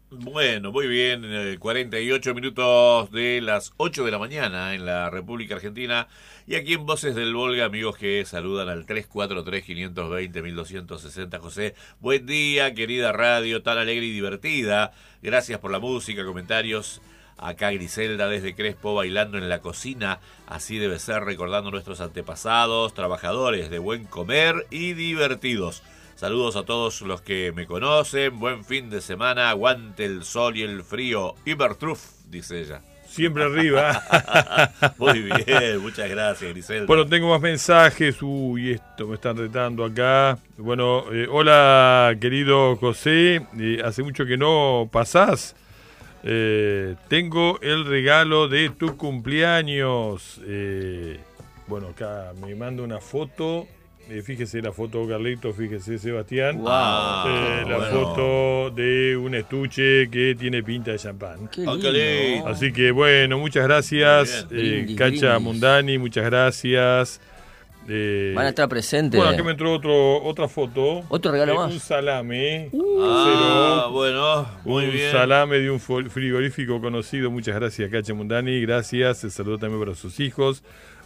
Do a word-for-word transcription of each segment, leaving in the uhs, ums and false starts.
Bueno, muy bien, eh, cuarenta y ocho minutos de las ocho de la mañana en la República Argentina y aquí en Voces del Volga, amigos que saludan al tres cuatro tres, cinco dos cero, uno dos seis cero. José, buen día, querida radio, tan alegre y divertida, gracias por la música, comentarios. Acá Griselda desde Crespo bailando en la cocina, así debe ser, recordando nuestros antepasados, trabajadores de buen comer y divertidos. Saludos a todos los que me conocen, buen fin de semana, aguante el sol y el frío, Ibertruf, dice ella. Siempre arriba. Muy bien, muchas gracias, Griselda. Bueno, tengo más mensajes, uy, esto me están retando acá. Bueno, eh, hola querido José, eh, hace mucho que no pasás. Eh, tengo el regalo de tu cumpleaños. Eh, bueno, acá me manda una foto. Eh, fíjese la foto, Carlitos, fíjese, Sebastián. Wow, eh, la bueno. foto de un estuche que tiene pinta de champán. Qué Oh, lindo. qué lindo. Así que bueno, muchas gracias. Muy Eh, Brindis, Cacha brindis. Mundani, muchas gracias. Eh, Van a estar presentes. bueno, aquí me entró otro, otra foto. Otro regalo Eh, más. Un salame. Ah, Cero. bueno, muy un bien. salame de un fol- frigorífico conocido. Muchas gracias, Cacha Mundani. Gracias. El saludo también para sus hijos,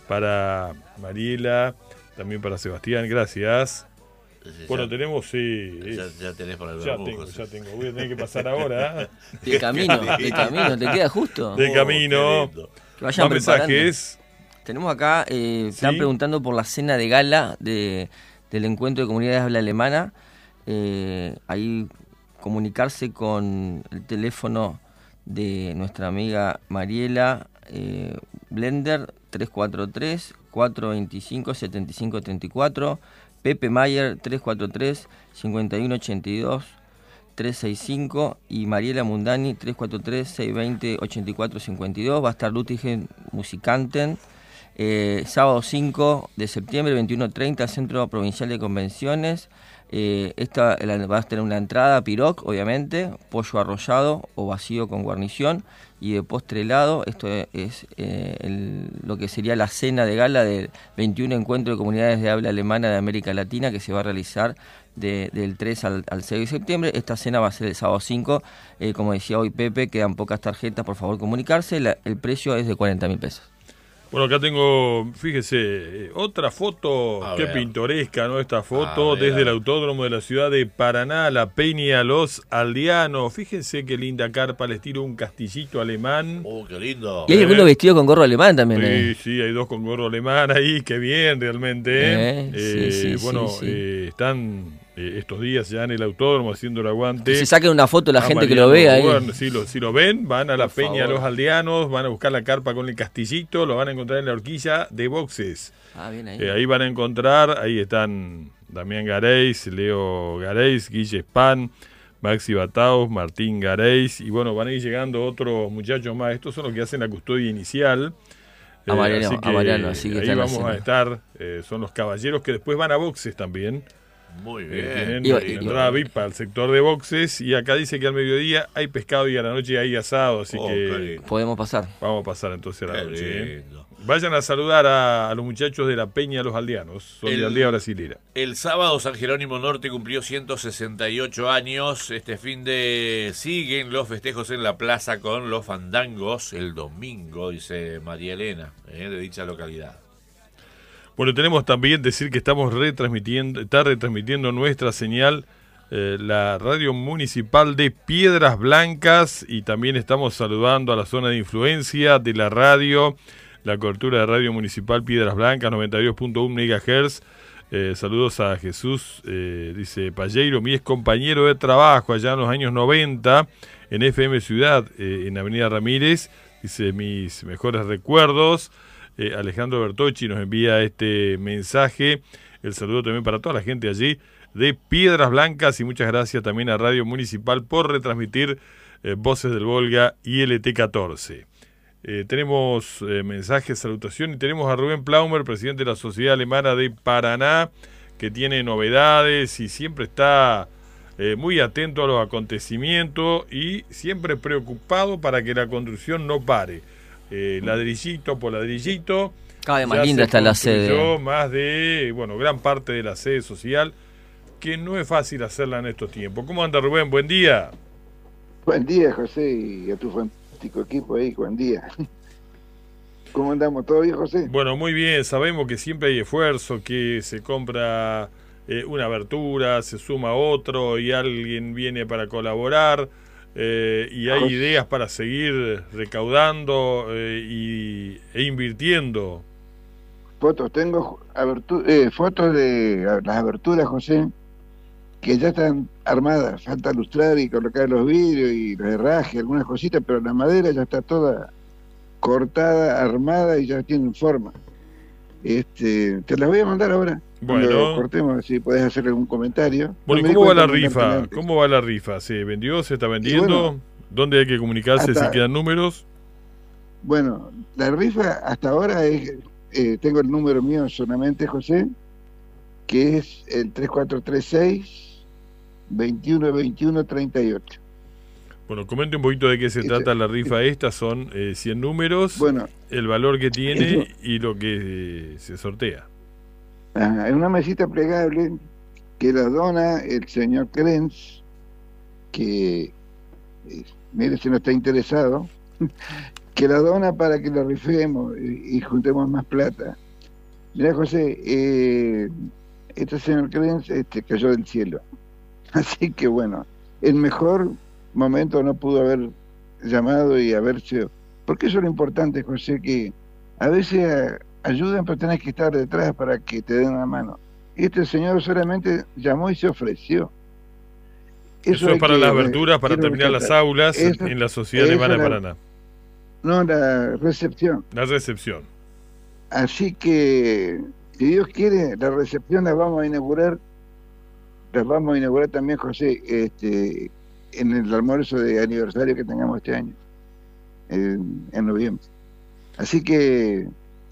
para Mariela, también para Sebastián. Gracias. Sí, Bueno, ya, tenemos, sí. ya, es- ya tenés para el ya vermú, tengo, José. ya tengo. Voy a tener que pasar ahora. ¿eh? De camino, de camino, te queda justo. De Oh, camino. qué lindo. Que vayan Más preparando. mensajes. Tenemos acá, eh, están Sí. preguntando por la cena de gala de, del encuentro de comunidades de habla alemana. Eh, ahí comunicarse con el teléfono de nuestra amiga Mariela eh, Blender tres cuatro tres, cuatro dos cinco, siete cinco tres cuatro, Pepe Mayer tres cuatro tres, cinco uno ocho dos, tres seis cinco y Mariela Mundani tres cuatro tres, seis dos cero, ocho cuatro cinco dos. Va a estar Lutigen Musikanten. Eh, sábado cinco de septiembre, veintiuno treinta, Centro Provincial de Convenciones. Eh, esta la, va a tener una entrada, piroc, obviamente, pollo arrollado o vacío con guarnición y de postre helado. Esto es eh, el, lo que sería la cena de gala del veintiuno Encuentro de Comunidades de Habla Alemana de América Latina, que se va a realizar de, del tres al, al seis de septiembre. Esta cena va a ser el sábado cinco. Eh, como decía hoy Pepe, quedan pocas tarjetas, por favor comunicarse. La, el precio es de cuarenta mil pesos. Bueno, acá tengo, fíjese, eh, otra foto, A qué ver. pintoresca, ¿no? Esta foto A ver, desde a el ver. autódromo de la ciudad de Paraná, La Peña, Los Aldeanos. Fíjense qué linda carpa, les tiro un castillito alemán. Oh, qué lindo. Y hay Eh. algunos vestidos con gorro alemán también. eh. Sí, sí, hay dos con gorro alemán ahí, qué bien realmente. ¿eh? Eh, sí, sí, bueno, sí, sí. eh, están eh, estos días ya en el autódromo haciendo el aguante. Que se saquen una foto la a gente que Mariano lo vea ahí. Werner. Si lo, si lo ven, van a la Por Peña favor. Los Aldeanos, van a buscar la carpa con el castillito, lo van a encontrar en la horquilla de boxes. Ah, bien ahí. Eh, ahí van a encontrar, ahí están Damián Gareis, Leo Gareis, Guille Span, Maxi Bataus, Martín Gareis, y bueno, van a ir llegando otros muchachos más. Estos son los que hacen la custodia inicial. A Mariano, a Mariano, así que ahí están vamos haciendo. a estar, eh, son los caballeros que después van a boxes también. Muy Eh, bien. tienen Iba- eh, iba- entrada V I P para el sector de boxes, y acá dice que al mediodía hay pescado y a la noche hay asado, así Oh, qué que lindo. Podemos pasar. vamos a pasar entonces a la Qué noche. ¿eh? lindo. Vayan a saludar a, a los muchachos de la Peña Los Aldeanos, son El- de aldea brasilera. El sábado San Jerónimo Norte cumplió ciento sesenta y ocho años. Este fin de siguen los festejos en la plaza con los fandangos el domingo, dice María Elena, eh, de dicha localidad. Bueno, tenemos también decir que estamos retransmitiendo, está retransmitiendo nuestra señal eh, la radio municipal de Piedras Blancas, y también estamos saludando a la zona de influencia de la radio, la cobertura de radio municipal Piedras Blancas, noventa y dos punto uno megahertz. Eh, saludos a Jesús, eh, dice Palleiro, mi ex compañero de trabajo allá en los años noventa en F M Ciudad, eh, en Avenida Ramírez, dice mis mejores recuerdos. Eh, Alejandro Bertocci nos envía este mensaje, el saludo también para toda la gente allí de Piedras Blancas, y muchas gracias también a Radio Municipal por retransmitir eh, Voces del Volga y L T catorce. Eh, tenemos eh, mensajes, salutación, y tenemos a Rubén Plaumer, presidente de la Sociedad Alemana de Paraná, que tiene novedades y siempre está eh, muy atento a los acontecimientos y siempre preocupado para que la construcción no pare. Eh, ladrillito por ladrillito. Cada vez más ya linda se está la construyó sede. más de, bueno, gran parte de la sede social, que no es fácil hacerla en estos tiempos. ¿Cómo anda, Rubén? Buen día. Buen día, José, y a tu fantástico equipo ahí, buen día. ¿Cómo andamos? ¿Todo bien, José? Bueno, muy bien, sabemos que siempre hay esfuerzo, que se compra eh, una abertura, se suma otro y alguien viene para colaborar, eh, y hay José, ideas para seguir recaudando eh, y, e invirtiendo. Fotos, tengo abertu- eh, fotos de a- las aberturas, José, que ya están armadas, falta lustrar y colocar los vidrios y los herrajes, algunas cositas, pero la madera ya está toda cortada, armada y ya tienen forma. Este, te las voy a mandar ahora. Bueno. Cuando cortemos, si podés hacer algún comentario. Bueno, No ¿y me di cómo va la cuenta rifa? antes. ¿Cómo va la rifa? ¿Se vendió? ¿Se está vendiendo? bueno, ¿Dónde hay que comunicarse hasta- si quedan números? Bueno, la rifa hasta ahora es, eh, tengo el número mío solamente, José, que es el tres cuatro tres seis, veintiuno veintiuno treinta y ocho. Bueno, comente un poquito de qué se Ese- trata la rifa esta. Son eh, cien números, Bueno, el valor que tiene eso- y lo que eh, se sortea. ajá, es una mesita plegable que la dona el señor Krenz, que, eh, mire si no está interesado, que la dona para que la rifemos y, y juntemos más plata. Mira, José, eh, este señor Krenz este, cayó del cielo. Así que bueno, el mejor momento no pudo haber llamado y haberse... Porque eso es lo importante, José, que a veces a- ayudan, pero tenés que estar detrás para que te den una mano. Este señor solamente llamó y se ofreció. Eso, hay es para que- las aberturas, para quiero terminar las rescatar. aulas Eso- en la Sociedad eso Alemana de la- Paraná. No, la recepción. La recepción. Así que, si Dios quiere, la recepción la vamos a inaugurar, la vamos a inaugurar también, José, este, en el almuerzo de aniversario que tengamos este año, en, en noviembre. Así que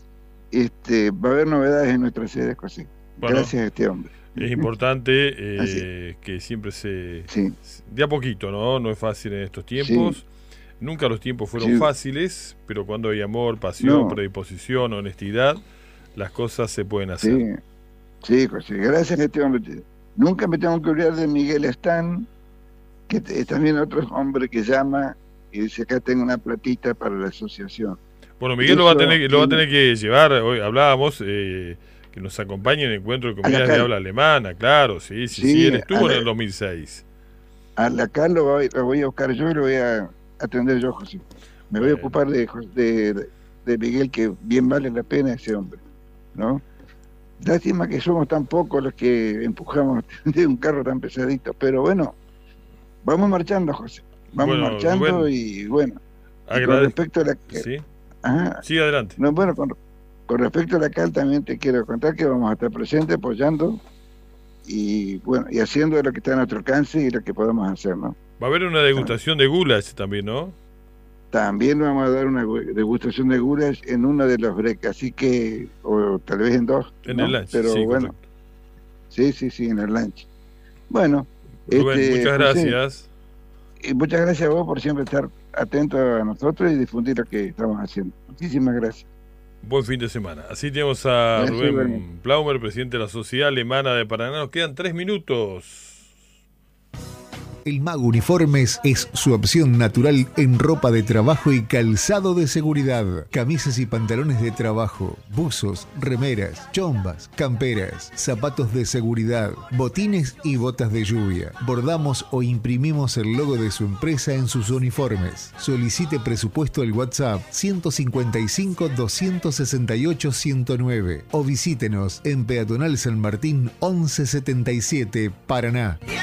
este, va a haber novedades en nuestra sede, José. Bueno, Gracias a este hombre. es importante eh, Así. que siempre se... Sí, De a poquito, ¿no? No es fácil en estos tiempos. Sí. Nunca los tiempos fueron Sí. fáciles, pero cuando hay amor, pasión, No. predisposición, honestidad, las cosas se pueden hacer. sí, sí, José. Gracias a este hombre. Nunca me tengo que olvidar de Miguel Están, que es también otro hombre que llama y dice: acá tengo una platita para la asociación. Bueno, Miguel lo va a Eso tener, lo va a tiene- tener que llevar. Hoy hablábamos eh, que nos acompañe en el encuentro de comunidades de Acá. habla alemana, claro, sí, sí, sí, Sí, él estuvo a en la- el dos mil seis. A la Carlos lo voy, lo voy a buscar yo y lo voy a atender yo, José. Me voy a Bueno. ocupar de, Jos- de, de- de Miguel, que bien vale la pena ese hombre, ¿no? Lástima que somos tan pocos los que empujamos de un carro tan pesadito, pero bueno, vamos marchando, José. Vamos Bueno, marchando Rubén, y bueno. Y con Agrade- respecto a la... ¿Sí? Ajá, Sí, adelante. no, bueno, con, con respecto a la C A L también te quiero contar que vamos a estar presentes apoyando y bueno, y haciendo lo que está a nuestro alcance y lo que podamos hacer, ¿no? Va a haber una degustación de gulas también, ¿no? También vamos a dar una gu- degustación de gulas en uno de los breaks, así que, o tal vez en dos. En ¿no? el lunch, Pero sí, bueno, correcto. sí, sí, sí, en el lunch. Bueno, Rubén, este, muchas José, gracias. y muchas gracias a vos por siempre estar atento a nosotros y difundir lo que estamos haciendo. Muchísimas gracias. Buen fin de semana. Así tenemos a Gracias, Rubén igualmente. Plaumer, presidente de la Sociedad Alemana de Paraná. Nos quedan tres minutos. El Mago Uniformes es su opción natural en ropa de trabajo y calzado de seguridad. Camisas y pantalones de trabajo, buzos, remeras, chombas, camperas, zapatos de seguridad, botines y botas de lluvia. Bordamos o imprimimos el logo de su empresa en sus uniformes. Solicite presupuesto al WhatsApp ciento cincuenta y cinco, doscientos sesenta y ocho, ciento nueve o visítenos en Peatonal San Martín once setenta y siete, Paraná.